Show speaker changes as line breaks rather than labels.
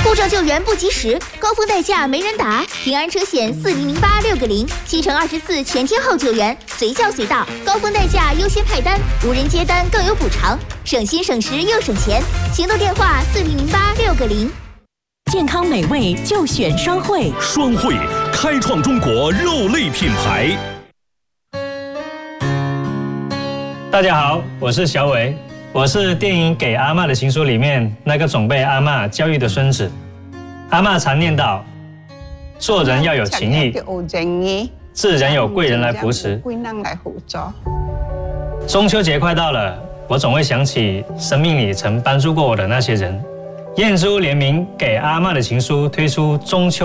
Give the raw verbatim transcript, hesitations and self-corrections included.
护照救援不及时，高峰代价没人打。平安车险四零零八六个零，七乘二十四全天候救援，随叫随到，高峰代价优先派单，无人接单更有补偿，省心省时又省钱。行动电话四零零八六个零。
健康美味就选双汇，
双汇开创中国肉类品牌。
大家好，我是小伟。我是电影《给阿嬷的情书》里面那个总被阿嬷教育的孙子。阿嬷常念叨，做人要有情义，自然有贵人来扶持。中秋节快到了，我总会想起生命里曾帮助过我的那些人。燕珠联名《给阿嬷的情书》推出中秋